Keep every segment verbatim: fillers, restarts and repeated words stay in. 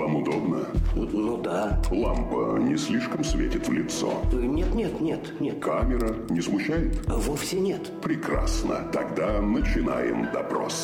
Вам удобно? Ну да. Лампа не слишком светит в лицо? Нет, нет, нет, нет. Камера не смущает? Вовсе нет. Прекрасно. Тогда начинаем допрос.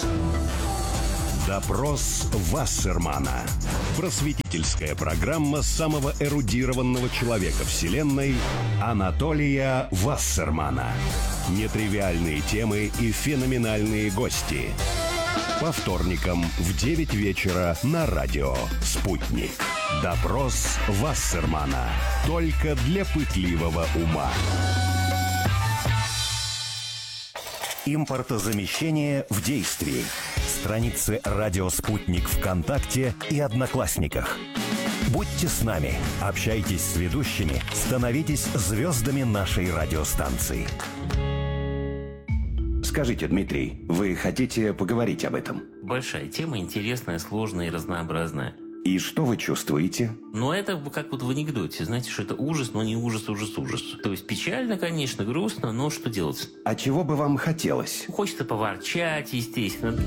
Допрос Вассермана. Просветительская программа самого эрудированного человека Вселенной Анатолия Вассермана. Нетривиальные темы и феноменальные гости. По вторникам в девять вечера на радио «Спутник». Допрос Вассермана. Только для пытливого ума. Импортозамещение в действии. Страницы «Радио Спутник» ВКонтакте и Одноклассниках. Будьте с нами, общайтесь с ведущими, становитесь звездами нашей радиостанции. Скажите, Дмитрий, вы хотите поговорить об этом? Большая тема, интересная, сложная и разнообразная. И что вы чувствуете? Но это как вот в анекдоте. Знаете, что это ужас, но не ужас, ужас, ужас. То есть печально, конечно, грустно, но что делать? А чего бы вам хотелось? Хочется поворчать, естественно.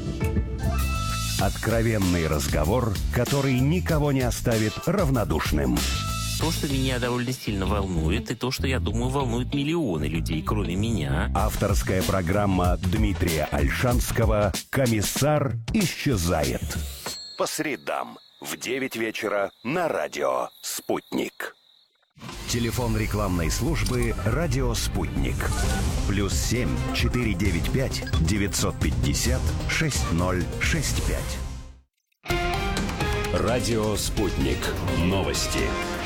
Откровенный разговор, который никого не оставит равнодушным. То, что меня довольно сильно волнует, и то, что, я думаю, волнует миллионы людей, кроме меня. Авторская программа Дмитрия Ольшанского «Комиссар исчезает». По средам в девять вечера на радио «Спутник». Телефон рекламной службы «Радио Спутник». Плюс семь четыре девять пять девятьсот пятьдесят шесть ноль шесть пять. Радио «Спутник». Новости.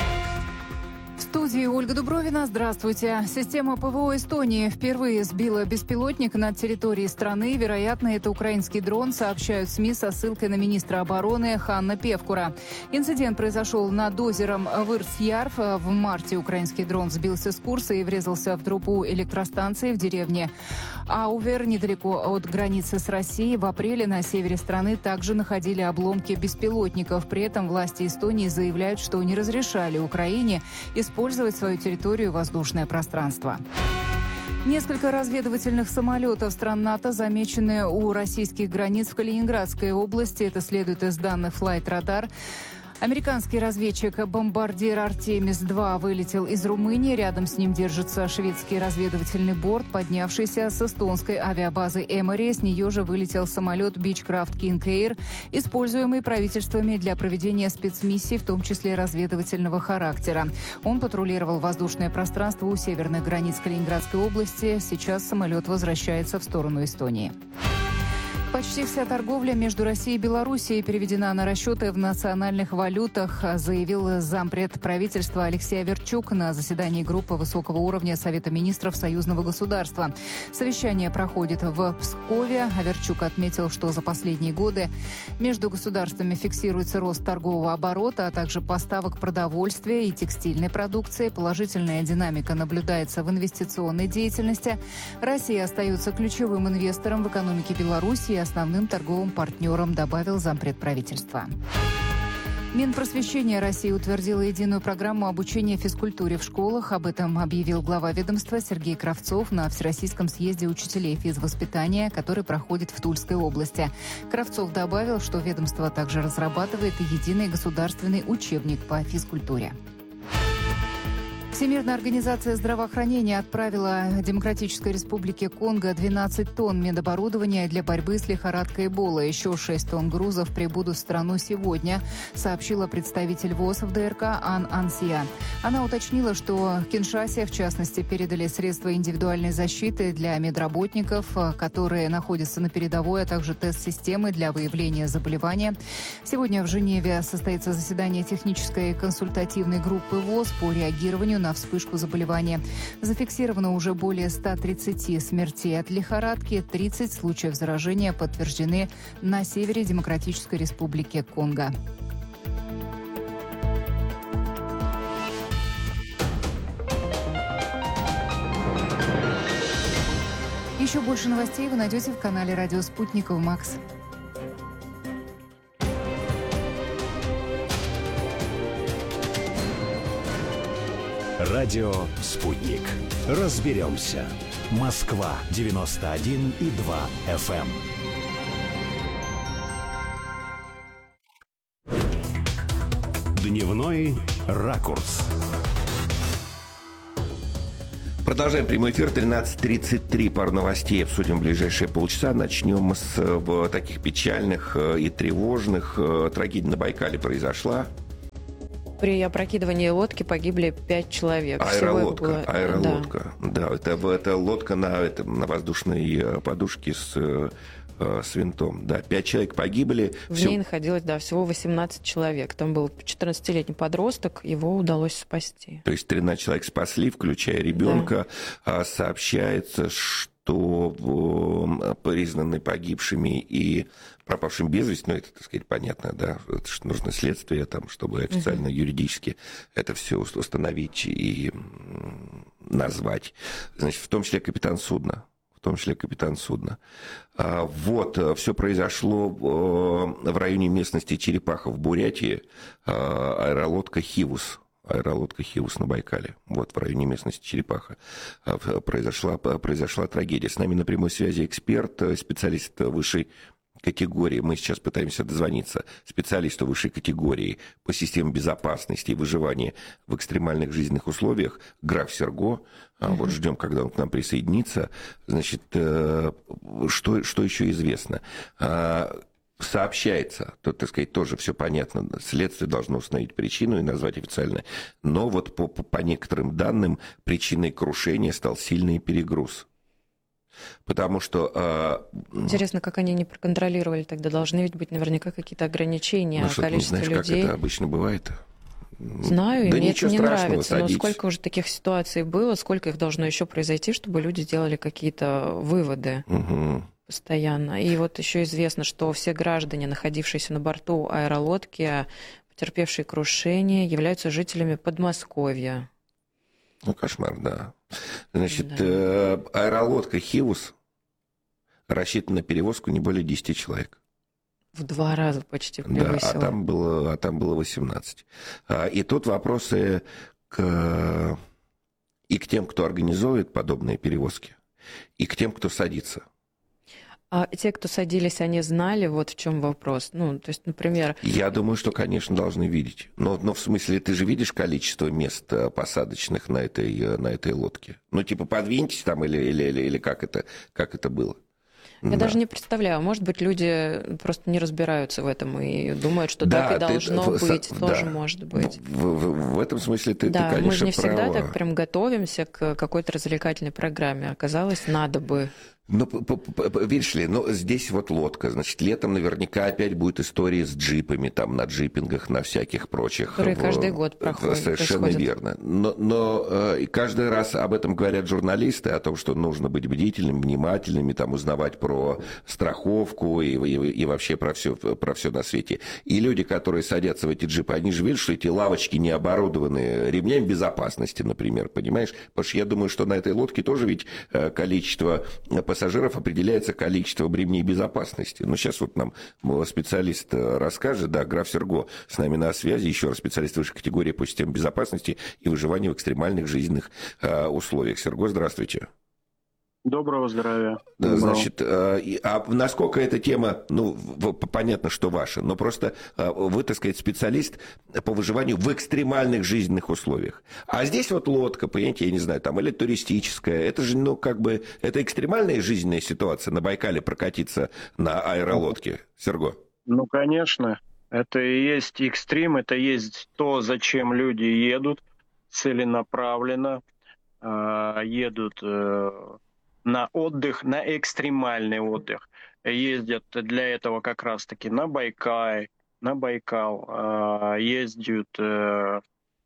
В студии Ольга Дубровина. Здравствуйте. Система ПВО Эстонии впервые сбила беспилотник над территорией страны. Вероятно, это украинский дрон, сообщают СМИ со ссылкой на министра обороны Ханна Певкура. Инцидент произошел над озером Вырсьярв. В марте украинский дрон сбился с курса и врезался в трубу электростанции в деревне Аувер, недалеко от границы с Россией. В апреле на севере страны также находили обломки беспилотников. При этом власти Эстонии заявляют, что не разрешали Украине использовать свою территорию и воздушное пространство. Несколько разведывательных самолетов стран НАТО замечены у российских границ в Калининградской области. Это следует из данных Flightradar. Американский разведчик-бомбардир «Артемис-два» вылетел из Румынии. Рядом с ним держится шведский разведывательный борт, поднявшийся с эстонской авиабазы Эмори. С нее же вылетел самолет «Бичкрафт Кинг Эйр», используемый правительствами для проведения спецмиссий, в том числе разведывательного характера. Он патрулировал воздушное пространство у северных границ Калининградской области. Сейчас самолет возвращается в сторону Эстонии. Почти вся торговля между Россией и Белоруссией переведена на расчеты в национальных валютах, заявил зампред правительства Алексей Аверчук на заседании группы высокого уровня Совета министров союзного государства. Совещание проходит в Пскове. Аверчук отметил, что за последние годы между государствами фиксируется рост торгового оборота, а также поставок продовольствия и текстильной продукции. Положительная динамика наблюдается в инвестиционной деятельности. Россия остается ключевым инвестором в экономике Беларуси и основным торговым партнером, добавил зампред правительства. Минпросвещение России утвердило единую программу обучения физкультуре в школах. Об этом объявил глава ведомства Сергей Кравцов на Всероссийском съезде учителей физвоспитания, который проходит в Тульской области. Кравцов добавил, что ведомство также разрабатывает единый государственный учебник по физкультуре. Всемирная организация здравоохранения отправила Демократической Республике Конго двенадцать тонн медоборудования для борьбы с лихорадкой Эбола. Еще шесть тонн грузов прибудут в страну сегодня, сообщила представитель ВОЗ в ДРК Ан Ансия. Она уточнила, что Киншасе, в частности, передали средства индивидуальной защиты для медработников, которые находятся на передовой, а также тест-системы для выявления заболевания. Сегодня в Женеве состоится заседание технической консультативной группы ВОЗ по реагированию на вспышку заболевания. Зафиксировано уже более ста тридцати смертей от лихорадки. тридцать случаев заражения подтверждены на севере Демократической Республики Конго. Еще больше новостей вы найдете в канале «Радио Спутник» в Макс. Радио «Спутник». Разберемся. Москва девяносто один и два эф эм. Дневной ракурс. Продолжаем прямой эфир. тринадцать тридцать три. Пару новостей обсудим в ближайшие полчаса. Начнем с э, таких печальных э, и тревожных. Э, трагедия на Байкале произошла. При опрокидывании лодки погибли пять человек. Аэролодка. Было... Аэролодка. Да, да это, это лодка на, это, на воздушной подушке с, с винтом. Да, пять человек погибли. В Все... ней находилось, да, всего восемнадцать человек. Там был четырнадесятилетний подросток, его удалось спасти. То есть тринадцать человек спасли, включая ребенка. Да. Сообщается, что признаны погибшими и пропавшим без вести, ну, это, так сказать, понятно, да, это что нужно следствие, там, чтобы официально, юридически это все установить и назвать. Значит, в том числе капитан судна. В том числе капитан судна. Вот, все произошло в районе местности Черепаха в Бурятии. Аэролодка «Хивус». Аэролодка «Хивус» на Байкале. Вот, в районе местности Черепаха произошла, произошла трагедия. С нами на прямой связи эксперт, специалист высшей категории. Мы сейчас пытаемся дозвониться специалисту высшей категории по системе безопасности и выживания в экстремальных жизненных условиях граф Серго. Uh-huh. Вот ждем, когда он к нам присоединится. Значит, что, что еще известно? Сообщается, то, так сказать, тоже все понятно, следствие должно установить причину и назвать официально, но вот по, по некоторым данным причиной крушения стал сильный перегруз. Потому что... Интересно, как они не проконтролировали тогда? Должны ведь быть наверняка какие-то ограничения, ну, что, количество не знаешь, людей. Как это обычно бывает? Знаю, да и мне это не нравится. Садитесь. Но сколько уже таких ситуаций было, сколько их должно еще произойти, чтобы люди делали какие-то выводы угу. постоянно. И вот еще известно, что все граждане, находившиеся на борту аэролодки, потерпевшие крушение, являются жителями Подмосковья. Ну, кошмар, да. Значит, да. Э, аэролодка «Хивус» рассчитана на перевозку не более десяти человек. В два раза почти превысила. Да, а там было, а там было восемнадцать. И тут вопросы к, и к тем, кто организует подобные перевозки, и к тем, кто садится. А те, кто садились, они знали, вот в чем вопрос. Ну, то есть, например... Я думаю, что, конечно, должны видеть. Но, но в смысле, ты же видишь количество мест посадочных на этой, на этой лодке? Ну, типа, подвиньтесь там, или, или, или, или как это, как это было? Я да. даже не представляю. Может быть, люди просто не разбираются в этом и думают, что да, так и должно ты, быть. В, тоже да. может быть. В, в, в этом смысле ты, да, ты, конечно, мы же не всегда права. так прям готовимся к какой-то развлекательной программе. Оказалось, надо бы. Ну, видишь ли, ну, здесь вот лодка, значит, летом наверняка опять будет история с джипами, там, на джипингах, на всяких прочих. Которые каждый год проходят. Совершенно происходят. верно. Но, но и каждый раз об этом говорят журналисты, о том, что нужно быть бдительными, внимательными, там, узнавать про страховку и, и, и вообще про все, про все на свете. И люди, которые садятся в эти джипы, они же видят, что эти лавочки не оборудованы ремнями безопасности, например, понимаешь? Потому что я думаю, что на этой лодке тоже ведь количество пассажиров определяется количество ремней безопасности. Ну, сейчас вот нам специалист расскажет, да, граф Серго с нами на связи, еще раз специалист высшей категории по системе безопасности и выживания в экстремальных жизненных э, условиях. Серго, здравствуйте. Доброго здравия. Да, значит, э, а насколько эта тема, ну, в, понятно, что ваша, но просто э, вы, так сказать, специалист по выживанию в экстремальных жизненных условиях. А здесь вот лодка, понимаете, я не знаю, там, или туристическая, это же, ну, как бы, это экстремальная жизненная ситуация на Байкале прокатиться на аэролодке, Серго? Ну, конечно, это и есть экстрим, это и есть то, зачем люди едут целенаправленно, э, едут... Э, на отдых, на экстремальный отдых. Ездят для этого как раз-таки на Байкал, на Байкал, э, ездят э,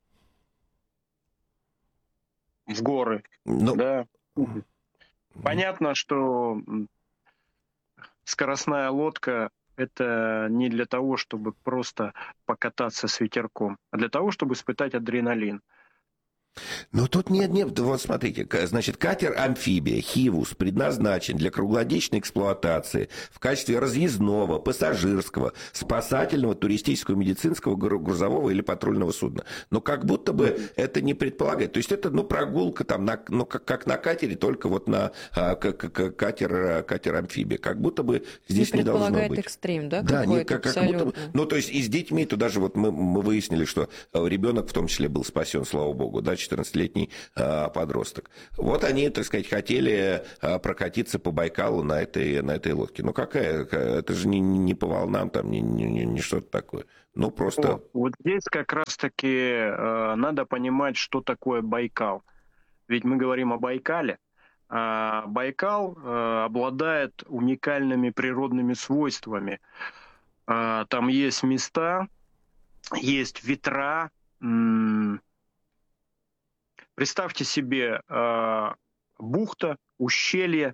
в горы. Ну... Да. Понятно, что скоростная лодка — это не для того, чтобы просто покататься с ветерком, а для того, чтобы испытать адреналин. Но тут нет, нет, вот смотрите, значит, катер-амфибия «Хивус» предназначен для круглогодичной эксплуатации в качестве разъездного, пассажирского, спасательного, туристического, медицинского, грузового или патрульного судна. Но как будто бы это не предполагает. То есть это, ну, прогулка там, на, ну, как, как на катере, только вот на а, катер, катер-амфибия. Как будто бы здесь не, не должно быть. Не предполагает экстрим, да? Да, не, как, как будто бы, ну, то есть и с детьми, то даже вот мы, мы выяснили, что ребенок в том числе был спасен, слава богу, да, четырнадцатилетний а, подросток. Вот они, так сказать, хотели а, прокатиться по Байкалу на этой, на этой лодке. Ну, какая? Это же не, не по волнам, там, не, не, не что-то такое. Ну, просто... О, вот здесь как раз-таки э, надо понимать, что такое Байкал. Ведь мы говорим о Байкале. А Байкал э, обладает уникальными природными свойствами. А, там есть места, есть ветра. М- Представьте себе э, бухта, ущелье,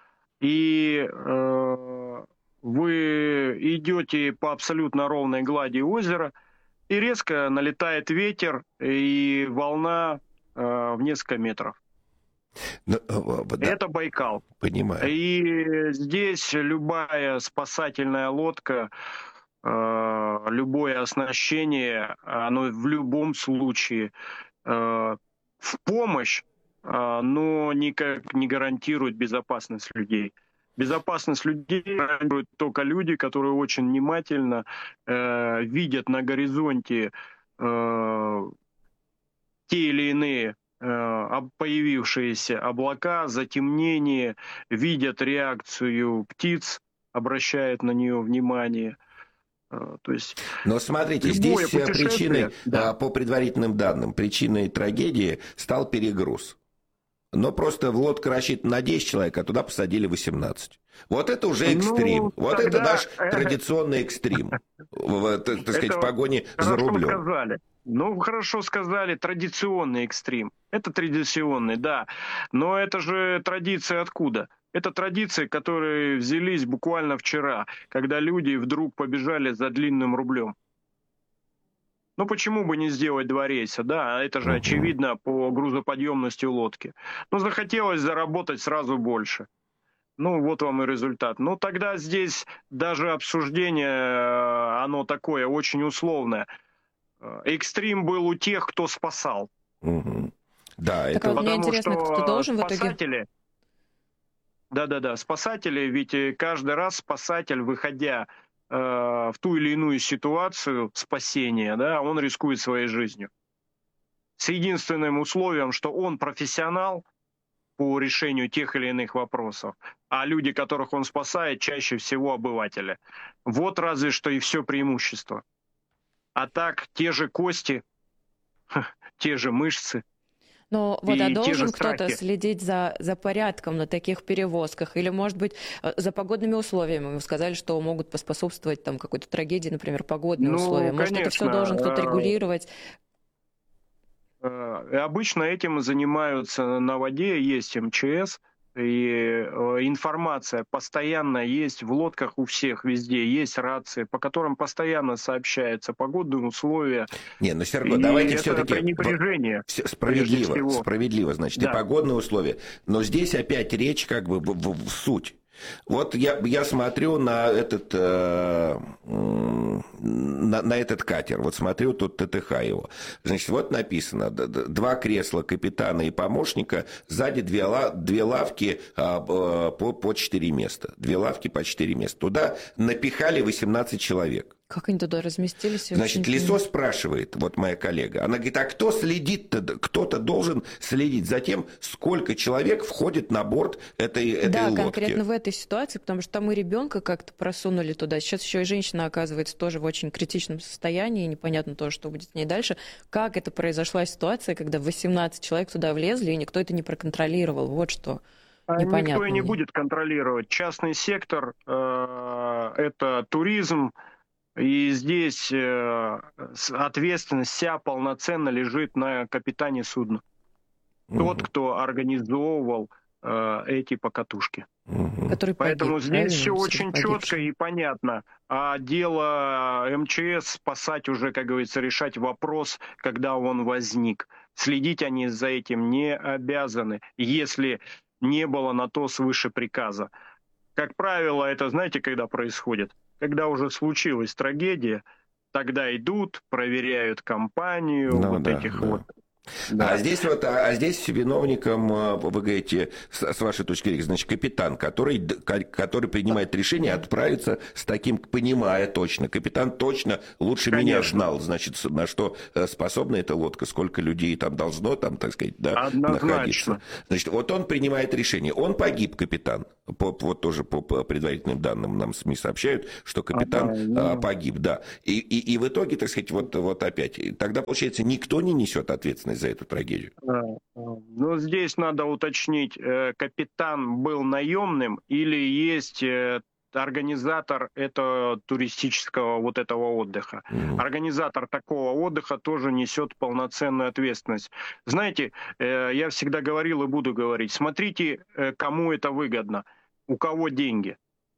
и э, вы идете по абсолютно ровной глади озера, и резко налетает ветер, и волна э, в несколько метров. Но, да. Это Байкал. Понимаю. И здесь любая спасательная лодка, э, любое оснащение, оно в любом случае э, в помощь, но никак не гарантирует безопасность людей. Безопасность людей гарантируют только люди, которые очень внимательно э, видят на горизонте э, те или иные э, появившиеся облака, затемнение, видят реакцию птиц, обращают на нее внимание. То есть, но смотрите, здесь причиной, да. по предварительным данным, причиной трагедии стал перегруз. Но просто в лодку рассчитана на десять человек, а туда посадили восемнадцать. Вот это уже экстрим. Ну, вот тогда... это наш традиционный экстрим, так сказать, в погоне за рублем. Сказали. Ну, хорошо сказали, традиционный экстрим. Это традиционный, да. Но это же традиция откуда? Это традиции, которые взялись буквально вчера, когда люди вдруг побежали за длинным рублем. Ну, почему бы не сделать два рейса, да? Это же очевидно по грузоподъемности лодки. Ну, захотелось заработать сразу больше. Ну, вот вам и результат. Ну, тогда здесь даже обсуждение, оно такое, очень условное. Экстрим был у тех, кто спасал. Угу. Да, так, это... а вот мне интересно, кто должен в итоге... Да-да-да, спасатели, ведь каждый раз спасатель, выходя э, в ту или иную ситуацию спасения, да, он рискует своей жизнью. С единственным условием, что он профессионал по решению тех или иных вопросов, а люди, которых он спасает, чаще всего обыватели. Вот разве что и все преимущество. А так, те же кости, те же мышцы. Но вот, а должен кто-то следить за, за порядком на таких перевозках? Или, может быть, за погодными условиями? Вы сказали, что могут поспособствовать там какой-то трагедии, например, погодные ну, условия. Может, конечно. Это все должен кто-то регулировать? Обычно этим занимаются на воде, есть эм че эс. И информация постоянно есть в лодках у всех везде, есть рации, по которым постоянно сообщаются погодные условия. Не, ну, Серго, давайте все-таки... пренебрежение. Справедливо, справедливо, значит, да. И погодные условия. Но здесь опять речь как бы в, в, в суть. Вот я, я смотрю на этот, э, на, на этот катер, вот смотрю тут ТТХ его. Значит, вот написано, два кресла капитана и помощника, сзади две, две лавки а, по, по четыре места. Две лавки по четыре места. Туда напихали восемнадцать человек. Как они туда разместились? Значит, Лисо спрашивает, вот моя коллега, она говорит, а кто следит-то? Кто-то должен следить за тем, сколько человек входит на борт этой, этой да, лодки. Да, конкретно в этой ситуации, потому что там и ребенка как-то просунули туда. Сейчас еще и женщина оказывается тоже в очень критичном состоянии, непонятно тоже, что будет с ней дальше. Как это произошла ситуация, когда восемнадцать человек туда влезли, и никто это не проконтролировал? Вот что непонятно. Никто и не мне. будет контролировать. Частный сектор э, – это туризм. И здесь э, ответственность вся полноценно лежит на капитане судна. Угу. Тот, кто организовывал э, эти покатушки. угу. который погиб. Поэтому здесь все очень погибших. четко и понятно. А дело эм че эс спасать уже, как говорится, решать вопрос, когда он возник. Следить они за этим не обязаны, если не было на то свыше приказа. Как правило, это, знаете, когда происходит? Когда уже случилась трагедия, тогда идут, проверяют компанию, ну, вот да, этих да. вот. Да. А здесь вот, а, а здесь виновником, вы говорите, с, с вашей точки зрения, значит, капитан, который, который принимает решение отправиться с таким, понимая точно, капитан точно лучше Конечно. меня знал, значит, на что способна эта лодка, сколько людей там должно, там, так сказать, да, находиться. Значит, вот он принимает решение. Он погиб, капитан. По, вот тоже по предварительным данным нам СМИ сообщают, что капитан ага, а, погиб, да. И, и, и в итоге, так сказать, вот, вот опять, тогда, получается, никто не несет ответственность за эту трагедию. Ну, здесь надо уточнить, капитан был наемным или есть организатор этого туристического вот этого отдыха. Mm-hmm. Организатор такого отдыха тоже несет полноценную ответственность. Знаете, я всегда говорил и буду говорить, смотрите, кому это выгодно, у кого деньги.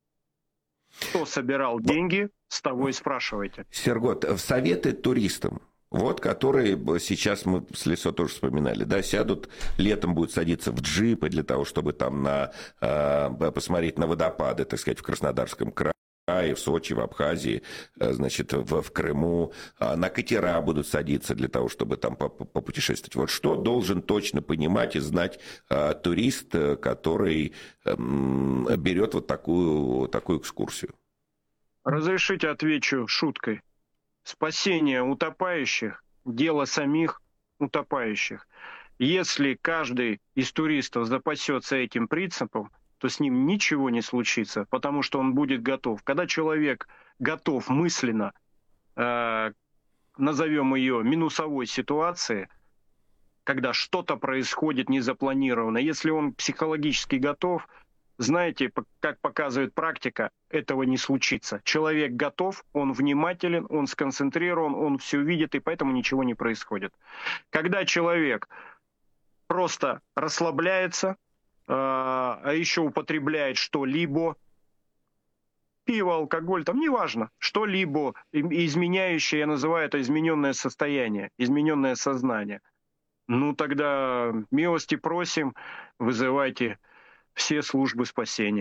Кто собирал деньги, с того и спрашивайте. Сергот, в советы туристам, вот, которые сейчас мы с Лесо тоже вспоминали, да, сядут, летом будут садиться в джипы для того, чтобы там на, э, посмотреть на водопады, так сказать, в Краснодарском крае, в Сочи, в Абхазии, э, значит, в, в Крыму, э, на катера будут садиться для того, чтобы там попутешествовать. Вот что должен точно понимать и знать э, турист, который э, берет вот такую, такую экскурсию? Разрешите отвечу шуткой. Спасение утопающих – дело самих утопающих. Если каждый из туристов запасется этим принципом, то с ним ничего не случится, потому что он будет готов. Когда человек готов мысленно, э, назовем ее минусовой ситуации, когда что-то происходит незапланированно, если он психологически готов, знаете, как показывает практика, этого не случится. Человек готов, он внимателен, он сконцентрирован, он все видит, и поэтому ничего не происходит. Когда человек просто расслабляется, а еще употребляет что-либо, пиво, алкоголь, там неважно, что-либо изменяющее, я называю это измененное состояние, измененное сознание, ну тогда милости просим, вызывайте все службы спасения.